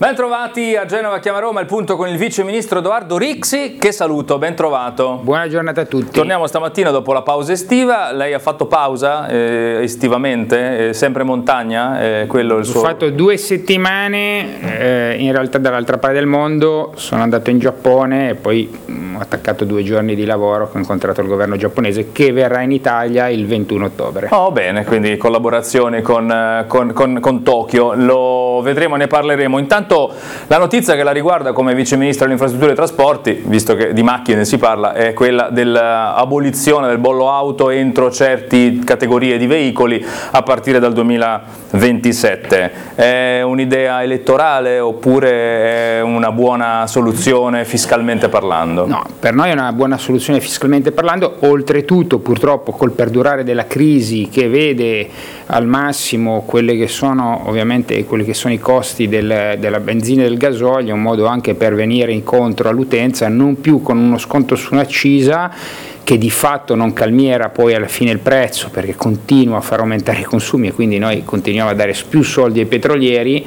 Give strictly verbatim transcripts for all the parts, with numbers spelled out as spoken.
Ben trovati a Genova Chiama Roma, il punto con il vice ministro Edoardo Rixi, che saluto, ben trovato. Buona giornata a tutti. Torniamo stamattina dopo la pausa estiva. Lei ha fatto pausa eh, estivamente, eh, sempre montagna, eh, quello il suo... Ho fatto due settimane, eh, in realtà dall'altra parte del mondo, sono andato in Giappone e poi mh, ho attaccato due giorni di lavoro, ho incontrato il governo giapponese che verrà in Italia il ventuno ottobre. Oh bene, quindi collaborazione con, con, con, con Tokyo, lo vedremo, ne parleremo. Intanto la notizia che la riguarda come vice ministro delle infrastrutture e trasporti, visto che di macchine si parla, è quella dell'abolizione del bollo auto entro certe categorie di veicoli a partire dal duemilaventisette. È un'idea elettorale oppure è una buona soluzione fiscalmente parlando? No, per noi è una buona soluzione fiscalmente parlando, oltretutto purtroppo col perdurare della crisi che vede al massimo quelle che sono ovviamente quelli che sono i costi del, della benzina e del gasolio, un modo anche per venire incontro all'utenza, non più con uno sconto su un'accisa che di fatto non calmiera poi alla fine il prezzo perché continua a far aumentare i consumi e quindi noi continuiamo a dare più soldi ai petrolieri,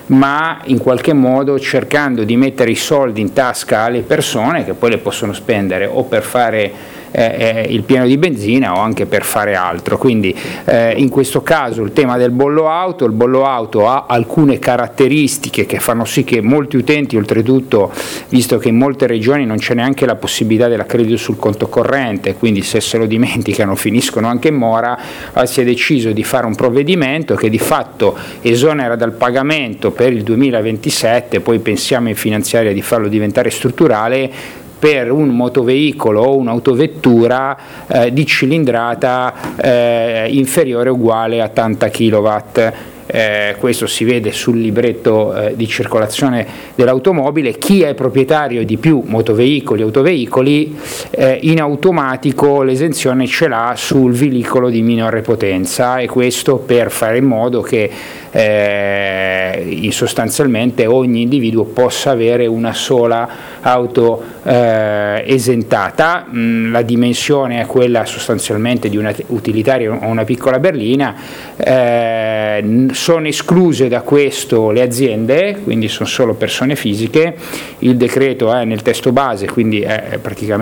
ma in qualche modo cercando di mettere i soldi in tasca alle persone che poi le possono spendere o per fare Eh, il pieno di benzina o anche per fare altro. Quindi eh, in questo caso il tema del bollo auto, il bollo auto ha alcune caratteristiche che fanno sì che molti utenti, oltretutto visto che in molte regioni non c'è neanche la possibilità dell'accredito sul conto corrente, quindi se se lo dimenticano finiscono anche in mora, eh, si è deciso di fare un provvedimento che di fatto esonera dal pagamento per il duemilaventisette, poi pensiamo in finanziaria di farlo diventare strutturale per un motoveicolo o un'autovettura eh, di cilindrata eh, inferiore o uguale a ottanta chilowatt. Eh, questo si vede sul libretto eh, di circolazione dell'automobile. Chi è proprietario di più motoveicoli e autoveicoli eh, in automatico l'esenzione ce l'ha sul veicolo di minore potenza, e questo per fare in modo che eh, sostanzialmente ogni individuo possa avere una sola auto eh, esentata. Mm, la dimensione è quella sostanzialmente di un utilitario o una piccola berlina. Eh, sono escluse da questo le aziende, quindi sono solo persone fisiche. Il decreto è nel testo base, quindi è praticamente